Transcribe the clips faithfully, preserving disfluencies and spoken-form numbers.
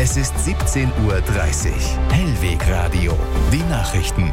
Es ist siebzehn Uhr dreißig. Hellweg Radio. Die Nachrichten.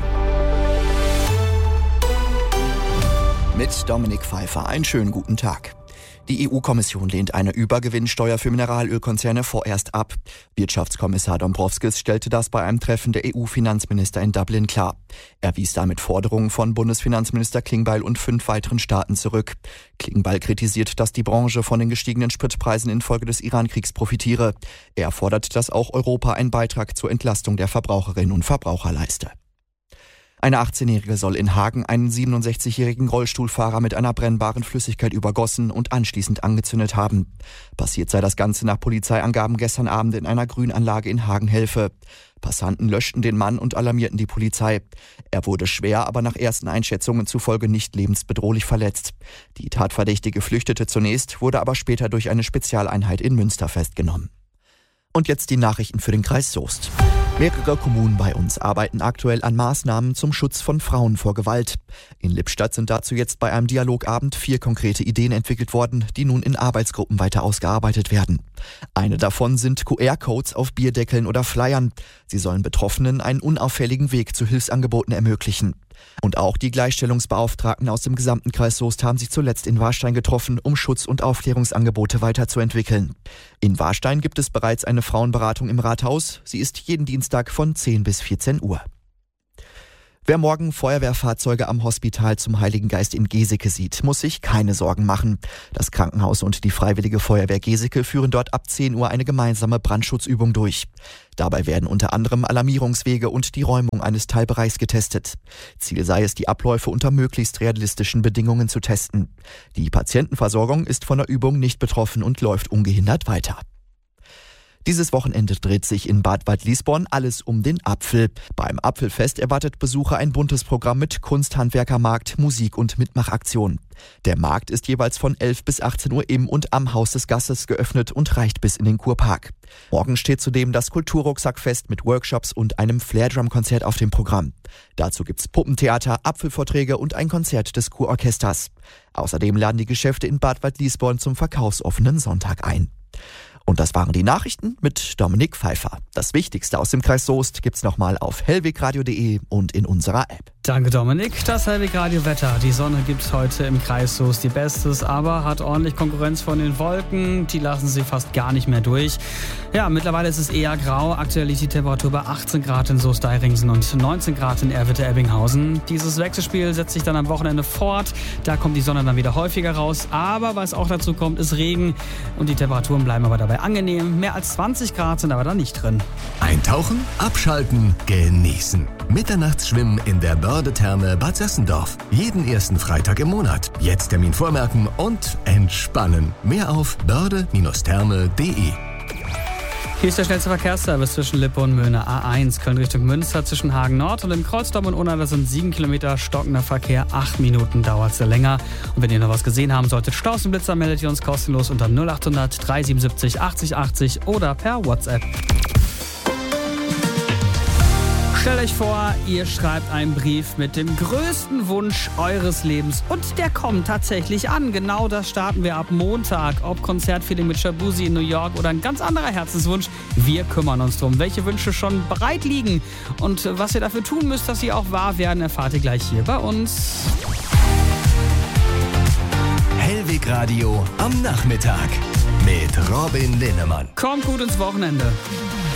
Mit Dominik Pfeiffer. Einen schönen guten Tag. Die E U-Kommission lehnt eine Übergewinnsteuer für Mineralölkonzerne vorerst ab. Wirtschaftskommissar Dombrovskis stellte das bei einem Treffen der E U-Finanzminister in Dublin klar. Er wies damit Forderungen von Bundesfinanzminister Klingbeil und fünf weiteren Staaten zurück. Klingbeil kritisiert, dass die Branche von den gestiegenen Spritpreisen infolge des Iran-Kriegs profitiere. Er fordert, dass auch Europa einen Beitrag zur Entlastung der Verbraucherinnen und Verbraucher leiste. Eine achtzehnjährige soll in Hagen einen siebenundsechzigjährigen Rollstuhlfahrer mit einer brennbaren Flüssigkeit übergossen und anschließend angezündet haben. Passiert sei das Ganze nach Polizeiangaben gestern Abend in einer Grünanlage in Hagen-Helfe. Passanten löschten den Mann und alarmierten die Polizei. Er wurde schwer, aber nach ersten Einschätzungen zufolge nicht lebensbedrohlich verletzt. Die Tatverdächtige flüchtete zunächst, wurde aber später durch eine Spezialeinheit in Münster festgenommen. Und jetzt die Nachrichten für den Kreis Soest. Mehrere Kommunen bei uns arbeiten aktuell an Maßnahmen zum Schutz von Frauen vor Gewalt. In Lippstadt sind dazu jetzt bei einem Dialogabend vier konkrete Ideen entwickelt worden, die nun in Arbeitsgruppen weiter ausgearbeitet werden. Eine davon sind Q R-Codes auf Bierdeckeln oder Flyern. Sie sollen Betroffenen einen unauffälligen Weg zu Hilfsangeboten ermöglichen. Und auch die Gleichstellungsbeauftragten aus dem gesamten Kreis Soest haben sich zuletzt in Warstein getroffen, um Schutz- und Aufklärungsangebote weiterzuentwickeln. In Warstein gibt es bereits eine Frauenberatung im Rathaus. Sie ist jeden Dienstag von zehn bis vierzehn Uhr. Wer morgen Feuerwehrfahrzeuge am Hospital zum Heiligen Geist in Geseke sieht, muss sich keine Sorgen machen. Das Krankenhaus und die Freiwillige Feuerwehr Geseke führen dort ab zehn Uhr eine gemeinsame Brandschutzübung durch. Dabei werden unter anderem Alarmierungswege und die Räumung eines Teilbereichs getestet. Ziel sei es, die Abläufe unter möglichst realistischen Bedingungen zu testen. Die Patientenversorgung ist von der Übung nicht betroffen und läuft ungehindert weiter. Dieses Wochenende dreht sich in Bad Waldlisborn alles um den Apfel. Beim Apfelfest erwartet Besucher ein buntes Programm mit Kunst, Handwerkermarkt, Musik und Mitmachaktion. Der Markt ist jeweils von elf bis achtzehn Uhr im und am Haus des Gastes geöffnet und reicht bis in den Kurpark. Morgen steht zudem das Kulturrucksackfest mit Workshops und einem Flair-Drum-Konzert auf dem Programm. Dazu gibt's Puppentheater, Apfelvorträge und ein Konzert des Kurorchesters. Außerdem laden die Geschäfte in Bad Waldlisborn zum verkaufsoffenen Sonntag ein. Und das waren die Nachrichten mit Dominik Pfeiffer. Das Wichtigste aus dem Kreis Soest gibt's nochmal auf hellwegradio punkt de und in unserer App. Danke Dominik. Das Hellweg-Radio-Wetter. Die Sonne gibt's heute im Kreis Soest ihr Bestes, aber hat ordentlich Konkurrenz von den Wolken. Die lassen sie fast gar nicht mehr durch. Ja, mittlerweile ist es eher grau. Aktuell liegt die Temperatur bei achtzehn Grad in Soest-Deiringsen und neunzehn Grad in Erwitte-Ebbinghausen. Dieses Wechselspiel setzt sich dann am Wochenende fort. Da kommt die Sonne dann wieder häufiger raus. Aber was auch dazu kommt, ist Regen. Und die Temperaturen bleiben aber dabei angenehm. Mehr als zwanzig Grad sind aber da nicht drin. Eintauchen, abschalten, genießen. Mitternachtsschwimmen in der Börde-Therme Bad Sassendorf. Jeden ersten Freitag im Monat. Jetzt Termin vormerken und entspannen. Mehr auf börde Therme punkt de. Hier ist der schnellste Verkehrsservice zwischen Lippe und Möhne. A eins, Köln Richtung Münster zwischen Hagen Nord und in Kreuzdorf und Unna, das sind sieben Kilometer stockender Verkehr. Acht Minuten dauert es länger. Und wenn ihr noch was gesehen haben solltet, Staus und Blitzer, meldet ihr uns kostenlos unter null acht hundert drei siebenundsiebzig achtzig achtzig oder per WhatsApp. Stellt euch vor, ihr schreibt einen Brief mit dem größten Wunsch eures Lebens und der kommt tatsächlich an. Genau das starten wir ab Montag. Ob Konzertfeeling mit Shabuzi in New York oder ein ganz anderer Herzenswunsch, wir kümmern uns drum. Welche Wünsche schon bereit liegen und was ihr dafür tun müsst, dass sie auch wahr werden, erfahrt ihr gleich hier bei uns. Hellweg Radio am Nachmittag mit Robin Linnemann. Kommt gut ins Wochenende.